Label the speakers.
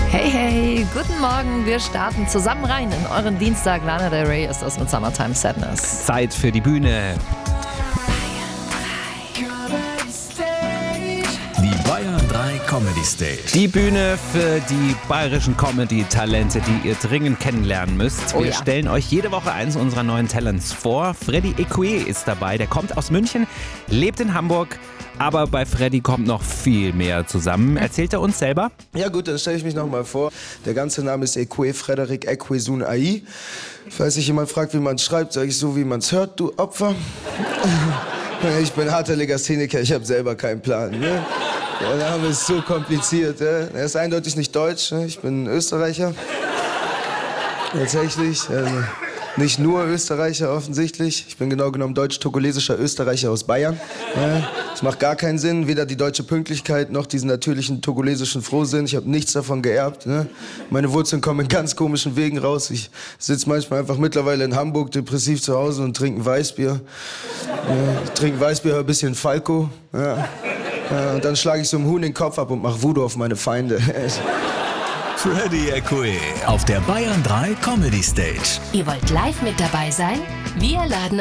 Speaker 1: Hey, hey, guten Morgen. Wir starten zusammen rein in euren Dienstag. Lana Del Rey ist das mit Summertime Sadness.
Speaker 2: Zeit für die Bühne.
Speaker 3: Die Bayern 3 Comedy Stage.
Speaker 2: Die Bühne für die bayerischen Comedy-Talente, die ihr dringend kennenlernen müsst.
Speaker 1: Oh
Speaker 2: Wir
Speaker 1: ja.
Speaker 2: stellen euch jede Woche eins unserer neuen Talents vor. Freddy Ecoué ist dabei. Der kommt aus München, lebt in Hamburg. Aber bei Freddy kommt noch viel mehr zusammen. Erzählt er uns selber?
Speaker 4: Ja gut, dann stelle ich mich nochmal vor. Der ganze Name ist Ecoué Frédéric Ecoué Ai. Falls sich jemand fragt, wie man es schreibt, sage ich so, wie man es hört, du Opfer. Ich bin harter Legastheniker, ich habe selber keinen Plan. Ne? Der Name ist so kompliziert. Er ist eindeutig nicht deutsch, ne? Ich bin Österreicher. Tatsächlich. Nicht nur Österreicher offensichtlich. Ich bin genau genommen deutsch-togolesischer Österreicher aus Bayern. Das macht gar keinen Sinn. Weder die deutsche Pünktlichkeit noch diesen natürlichen togolesischen Frohsinn. Ich habe nichts davon geerbt. Ne? Meine Wurzeln kommen in ganz komischen Wegen raus. Ich sitze manchmal einfach mittlerweile in Hamburg depressiv zu Hause und trinke ein Weißbier. Ich trinke Weißbier, höre ein bisschen Falco. Und dann schlage ich so einem Huhn den Kopf ab und mache Voodoo auf meine Feinde.
Speaker 3: Freddy Ecoué auf der Bayern 3 Comedy Stage.
Speaker 5: Ihr wollt live mit dabei sein? Wir laden